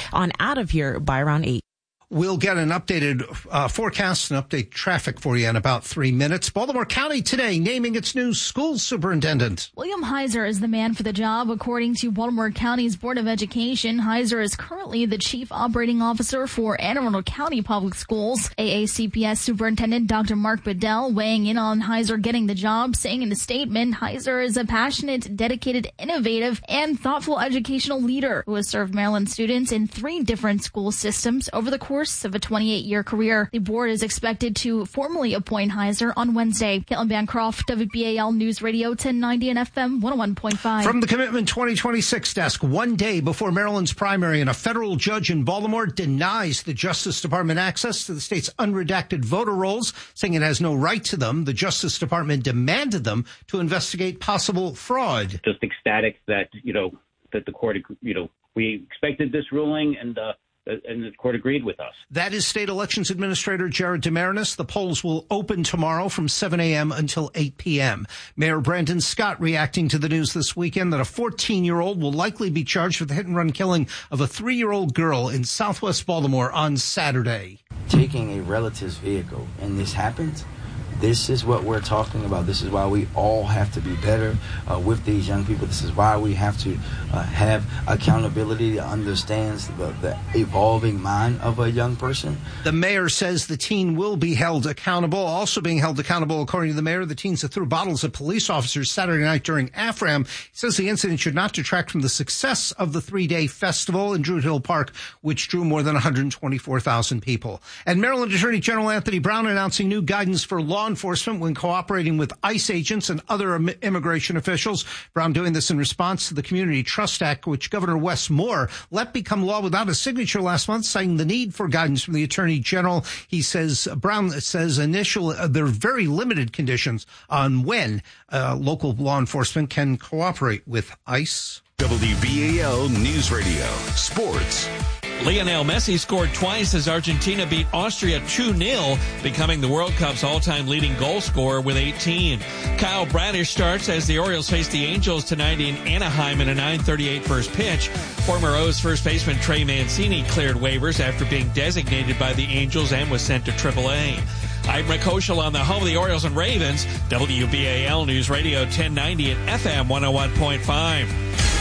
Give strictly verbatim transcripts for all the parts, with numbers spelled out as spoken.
on out of here by around eight. We'll get an updated uh, forecast and update traffic for you in about three minutes. Baltimore County today naming its new school superintendent. William Heiser is the man for the job. According to Baltimore County's Board of Education, Heiser is currently the chief operating officer for Anne Arundel County Public Schools. A A C P S Superintendent Doctor Mark Bedell weighing in on Heiser getting the job, saying in a statement, Heiser is a passionate, dedicated, innovative, and thoughtful educational leader who has served Maryland students in three different school systems over the course of a twenty-eight year career. The board is expected to formally appoint Heiser on Wednesday. Caitlin Bancroft, W B A L News Radio ten ninety and F M one oh one point five. From the Commitment twenty twenty-six desk, one day before Maryland's primary, and a federal judge in Baltimore denies the Justice Department access to the state's unredacted voter rolls, saying it has no right to them. The Justice Department demanded them to investigate possible fraud. Just ecstatic that, you know, that the court, you know, we expected this ruling, and uh and the court agreed with us. That is State Elections Administrator Jared DeMarinis. The polls will open tomorrow from seven a.m. until eight p.m. Mayor Brandon Scott reacting to the news this weekend that a fourteen-year-old will likely be charged with the hit-and-run killing of a three-year-old girl in southwest Baltimore on Saturday. Taking a relative's vehicle, and this happens. This is what we're talking about. This is why we all have to be better uh, with these young people. This is why we have to uh, have accountability that understands the, the evolving mind of a young person. The mayor says the teen will be held accountable. Also being held accountable, according to the mayor, the teens that threw bottles at police officers Saturday night during AFRAM. He says the incident should not detract from the success of the three-day festival in Druid Hill Park, which drew more than one hundred twenty-four thousand people. And Maryland Attorney General Anthony Brown announcing new guidance for law enforcement when cooperating with ICE agents and other im- immigration officials. Brown doing this in response to the Community Trust Act, which Governor Wes Moore let become law without a signature last month, citing the need for guidance from the Attorney General. He says, Brown says initial, uh, there are very limited conditions on when uh, local law enforcement can cooperate with ICE. W B A L News Radio Sports. Lionel Messi scored twice as Argentina beat Austria two nil, becoming the World Cup's all-time leading goal scorer with eighteen. Kyle Bradish starts as the Orioles face the Angels tonight in Anaheim in a nine thirty-eight first pitch. Former O's first baseman Trey Mancini cleared waivers after being designated by the Angels and was sent to triple A. I'm Rick Hoschel on the home of the Orioles and Ravens, W B A L News Radio ten ninety and F M one oh one point five.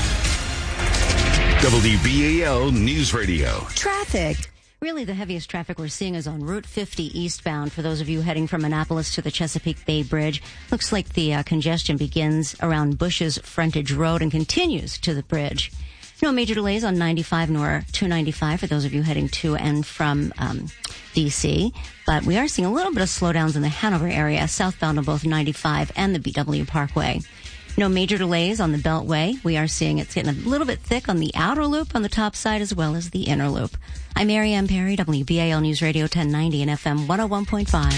W B A L News Radio. Traffic. Really, the heaviest traffic we're seeing is on Route fifty eastbound. For those of you heading from Annapolis to the Chesapeake Bay Bridge, looks like the uh, congestion begins around Bush's Frontage Road and continues to the bridge. No major delays on ninety-five nor two ninety-five for those of you heading to and from um, D C, but we are seeing a little bit of slowdowns in the Hanover area, southbound on both ninety-five and the B W Parkway. No major delays on the Beltway. We are seeing it's getting a little bit thick on the outer loop on the top side as well as the inner loop. I'm Mary Ann Perry, W B A L News Radio ten ninety and F M one oh one point five.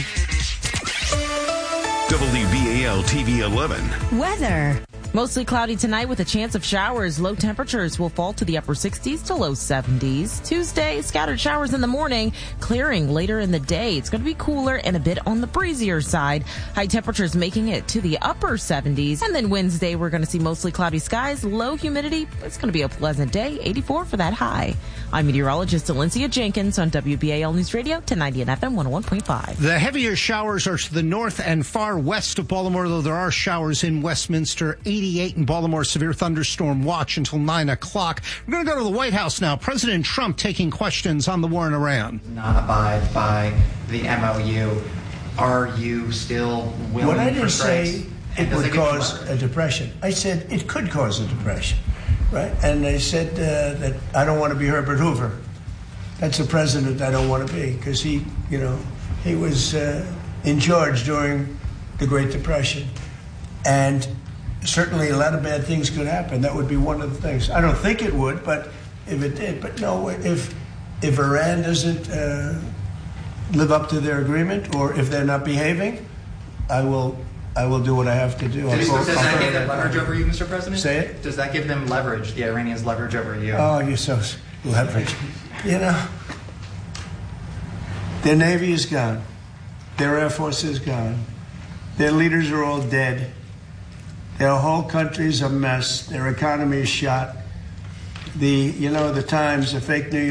W B A L T V eleven. Weather. Mostly cloudy tonight with a chance of showers. Low temperatures will fall to the upper sixties to low seventies. Tuesday, scattered showers in the morning, clearing later in the day. It's going to be cooler and a bit on the breezier side. High temperatures making it to the upper seventies. And then Wednesday, we're going to see mostly cloudy skies, low humidity. It's going to be a pleasant day, eighty-four for that high. I'm meteorologist Alencia Jenkins on W B A L News Radio ten ninety and F M one oh one point five. The heavier showers are to the north and far west of Baltimore, though there are showers in Westminster. eighty-eight in Baltimore, severe thunderstorm watch until nine o'clock. We're going to go to the White House now. President Trump taking questions on the war in Iran. Not abide by the M O U. Are you still willing What I didn't for strikes? say it would cause a depression. I said it could cause a depression, right? And I said uh, that I don't want to be Herbert Hoover. That's the president I don't want to be, because he, you know, he was uh, in charge during the Great Depression. And certainly a lot of bad things could happen. That would be one of the things. I don't think it would, but if it did. But no, if if Iran doesn't uh, live up to their agreement, or if they're not behaving, I will I will do what I have to do. Does, I'll, does I'll, that I'll, give them leverage over you, Mister President? Say it? Does that give them leverage, the Iranians leverage over you? Oh, you're so leverage. You know, their Navy is gone. Their Air Force is gone. Their leaders are all dead. Their whole country's a mess. Their economy is shot. The, you know, the Times, the fake news.